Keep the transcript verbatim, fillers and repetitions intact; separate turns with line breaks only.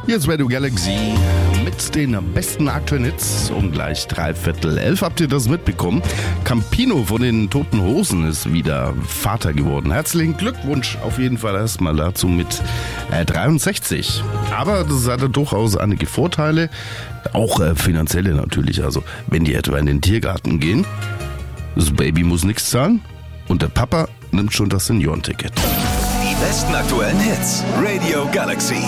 Hier ist Radio Galaxy mit den besten aktuellen Hits. Um gleich dreiviertel elf habt ihr das mitbekommen. Campino von den Toten Hosen ist wieder Vater geworden. Herzlichen Glückwunsch auf jeden Fall erstmal dazu mit äh, dreiundsechzig. Aber das hat durchaus einige Vorteile, auch äh, finanzielle natürlich. Also wenn die etwa in den Tiergarten gehen, das Baby muss nichts zahlen und der Papa nimmt schon das Seniorenticket.
Die besten aktuellen Hits. Radio Galaxy.